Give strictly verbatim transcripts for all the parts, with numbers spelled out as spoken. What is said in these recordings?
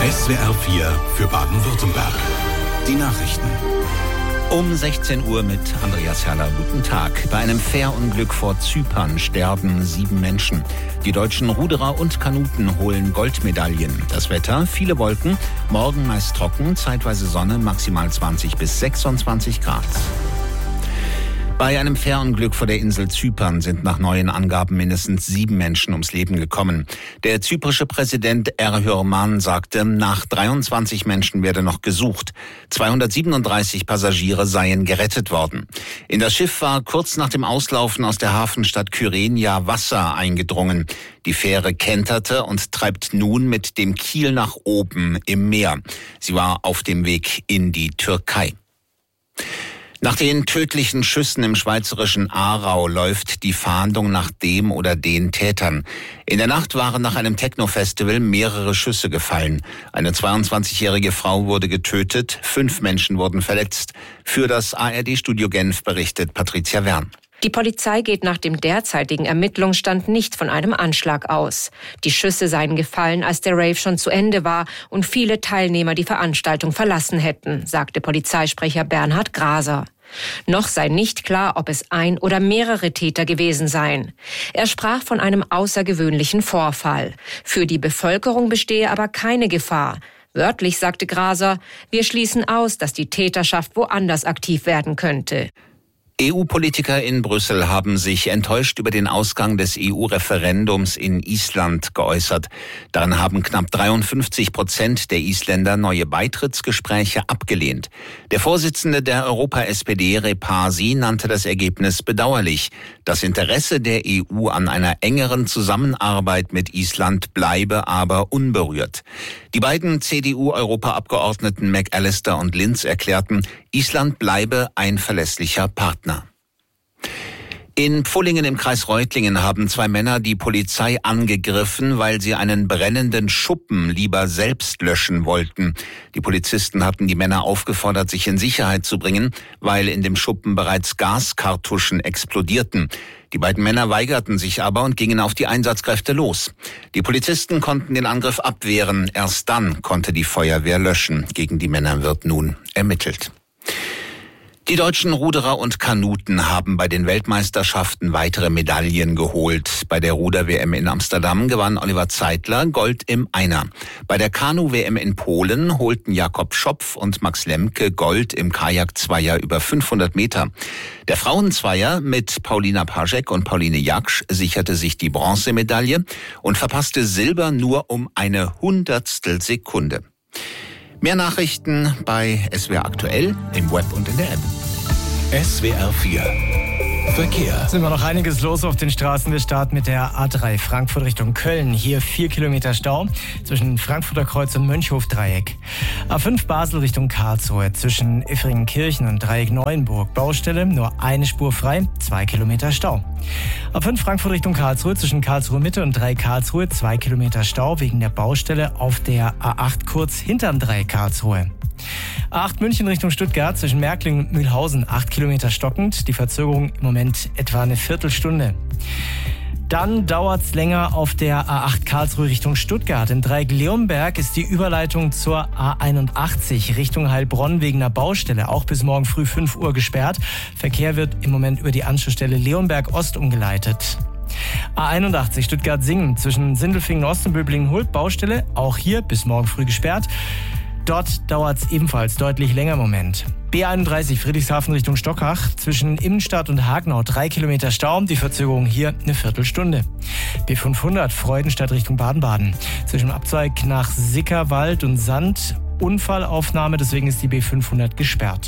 S W R vier für Baden-Württemberg. Die Nachrichten. Um sechzehn Uhr mit Andreas Herrler. Guten Tag. Bei einem Fährunglück vor Zypern sterben sieben Menschen. Die deutschen Ruderer und Kanuten holen Goldmedaillen. Das Wetter, viele Wolken, morgen meist trocken, zeitweise Sonne, maximal zwanzig bis sechsundzwanzig Grad. Bei einem Fährunglück vor der Insel Zypern sind nach neuen Angaben mindestens sieben Menschen ums Leben gekommen. Der zyprische Präsident Erdoğan sagte, nach dreiundzwanzig Menschen werde noch gesucht. zweihundertsiebenunddreißig Passagiere seien gerettet worden. In das Schiff war kurz nach dem Auslaufen aus der Hafenstadt Kyrenia Wasser eingedrungen. Die Fähre kenterte und treibt nun mit dem Kiel nach oben im Meer. Sie war auf dem Weg in die Türkei. Nach den tödlichen Schüssen im schweizerischen Aarau läuft die Fahndung nach dem oder den Tätern. In der Nacht waren nach einem Techno-Festival mehrere Schüsse gefallen. Eine zweiundzwanzigjährige Frau wurde getötet, fünf Menschen wurden verletzt. Für das A R D-Studio Genf berichtet Patricia Wern. Die Polizei geht nach dem derzeitigen Ermittlungsstand nicht von einem Anschlag aus. Die Schüsse seien gefallen, als der Rave schon zu Ende war und viele Teilnehmer die Veranstaltung verlassen hätten, sagte Polizeisprecher Bernhard Graser. Noch sei nicht klar, ob es ein oder mehrere Täter gewesen seien. Er sprach von einem außergewöhnlichen Vorfall. Für die Bevölkerung bestehe aber keine Gefahr. Wörtlich sagte Graser, wir schließen aus, dass die Täterschaft woanders aktiv werden könnte. E U-Politiker in Brüssel haben sich enttäuscht über den Ausgang des E U-Referendums in Island geäußert. Darin haben knapp dreiundfünfzig Prozent der Isländer neue Beitrittsgespräche abgelehnt. Der Vorsitzende der Europa-S P D, Repasi, nannte das Ergebnis bedauerlich. Das Interesse der E U an einer engeren Zusammenarbeit mit Island bleibe aber unberührt. Die beiden C D U-Europaabgeordneten McAllister und Linz erklärten, Island bleibe ein verlässlicher Partner. In Pfullingen im Kreis Reutlingen haben zwei Männer die Polizei angegriffen, weil sie einen brennenden Schuppen lieber selbst löschen wollten. Die Polizisten hatten die Männer aufgefordert, sich in Sicherheit zu bringen, weil in dem Schuppen bereits Gaskartuschen explodierten. Die beiden Männer weigerten sich aber und gingen auf die Einsatzkräfte los. Die Polizisten konnten den Angriff abwehren. Erst dann konnte die Feuerwehr löschen. Gegen die Männer wird nun ermittelt. Die deutschen Ruderer und Kanuten haben bei den Weltmeisterschaften weitere Medaillen geholt. Bei der Ruder-W M in Amsterdam gewann Oliver Zeitler Gold im Einer. Bei der Kanu-W M in Polen holten Jakob Schopf und Max Lemke Gold im Kajak-Zweier über fünfhundert Meter. Der Frauenzweier mit Paulina Paszek und Pauline Jaksch sicherte sich die Bronzemedaille und verpasste Silber nur um eine Hundertstel Sekunde. Mehr Nachrichten bei S W R Aktuell, im Web und in der App. S W R vier Verkehr. Es ist immer noch einiges los auf den Straßen. Wir starten mit der A drei Frankfurt Richtung Köln. Hier vier Kilometer Stau zwischen Frankfurter Kreuz und Mönchhof-Dreieck. A fünf Basel Richtung Karlsruhe zwischen Iffringenkirchen und Dreieck Neuenburg. Baustelle, nur eine Spur frei, zwei Kilometer Stau. A fünf Frankfurt Richtung Karlsruhe zwischen Karlsruhe Mitte und Dreieck Karlsruhe, zwei Kilometer Stau wegen der Baustelle auf der A acht kurz hinterm Dreieck Karlsruhe. A acht München Richtung Stuttgart zwischen Märkling und Mühlhausen, acht Kilometer stockend. Die Verzögerung im Moment etwa eine Viertelstunde. Dann dauert's länger auf der A acht Karlsruhe Richtung Stuttgart. Im Dreieck Leonberg ist die Überleitung zur A einundachtzig Richtung Heilbronn wegen einer Baustelle auch bis morgen früh fünf Uhr gesperrt. Verkehr wird im Moment über die Anschlussstelle Leonberg Ost umgeleitet. A einundachtzig Stuttgart-Singen zwischen Sindelfingen Ost und Böblingen-Hult, Baustelle, auch hier bis morgen früh gesperrt. Dort dauert es ebenfalls deutlich länger im Moment. B einunddreißig Friedrichshafen Richtung Stockach zwischen Innenstadt und Hagenau drei Kilometer Stau, die Verzögerung hier eine Viertelstunde. B fünfhundert Freudenstadt Richtung Baden-Baden zwischen Abzweig nach Sickerwald und Sand Unfallaufnahme, deswegen ist die B fünfhundert gesperrt.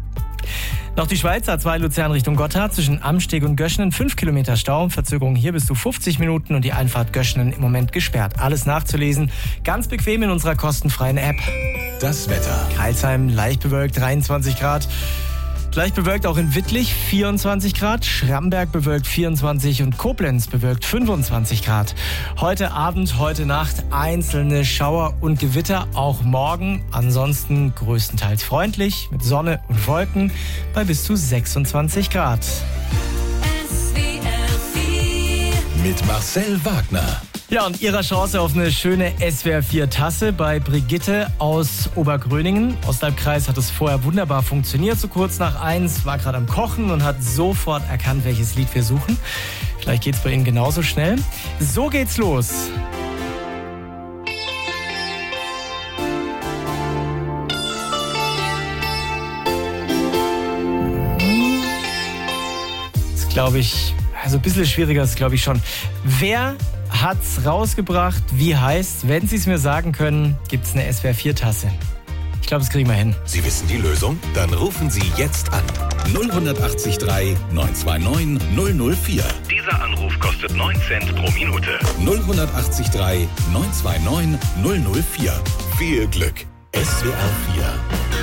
Noch die Schweiz, A zwei Luzern Richtung Gotthard zwischen Amsteg und Göschenen, fünf Kilometer Stau, Verzögerung hier bis zu fünfzig Minuten und die Einfahrt Göschenen im Moment gesperrt. Alles nachzulesen, ganz bequem in unserer kostenfreien App. Das Wetter. Kreilsheim leicht bewölkt, dreiundzwanzig Grad. Leicht bewölkt auch in Wittlich, vierundzwanzig Grad, Schramberg bewölkt vierundzwanzig und Koblenz bewölkt fünfundzwanzig Grad. Heute Abend, heute Nacht einzelne Schauer und Gewitter, auch morgen. Ansonsten größtenteils freundlich mit Sonne und Wolken bei bis zu sechsundzwanzig Grad. Mit Marcel Wagner. Ja, und ihrer Chance auf eine schöne S W R vier Tasse bei Brigitte aus Obergröningen. Osthalbkreis hat es vorher wunderbar funktioniert. So kurz nach eins war gerade am Kochen und hat sofort erkannt, welches Lied wir suchen. Vielleicht geht's bei Ihnen genauso schnell. So geht's los. Das glaube ich, also ein bisschen schwieriger ist, glaube ich schon. Wer hat's rausgebracht? Wie heißt? Wenn Sie es mir sagen können, gibt's eine S W R vier Tasse. Ich glaube, das kriegen wir hin. Sie wissen die Lösung? Dann rufen Sie jetzt an. null acht drei neun zwei neun null null vier. Dieser Anruf kostet neun Cent pro Minute. null acht drei neun zwei neun null null vier. Viel Glück. S W R vier.